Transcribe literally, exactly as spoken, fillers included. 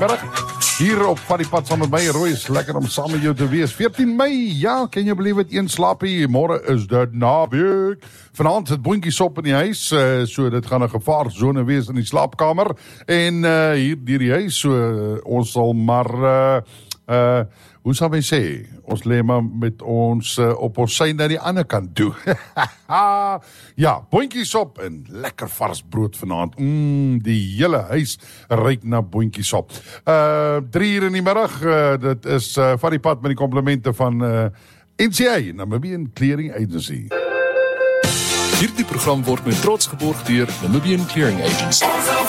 middag. Hier op Van die Pad saam met my, Roy, is lekker om saam met jou te wees. veertien Mei, ja, kan jy believe het, een slaapie, môre is dit naweek. Vanaand sit Boentjies op in die huis, uh, so dit gaan 'n gevaarsone wees in die slaapkamer. En uh, hier deur die huis, so uh, ons sal maar, uh, uh, hoe sal my sê, ons lê maar met ons uh, op ons sy na die ander kant toe. Ja, Boentjies op en lekker vars brood vanaand. Mm, die hele huis ruik na Boentjies op. Uh, drie uur in die middag, uh, dit is uh, Van die Pad met die komplimente van uh, N C A, Namibian Clearing Agency. Hierdie program word met trots geborg deur Namibian Clearing Agency.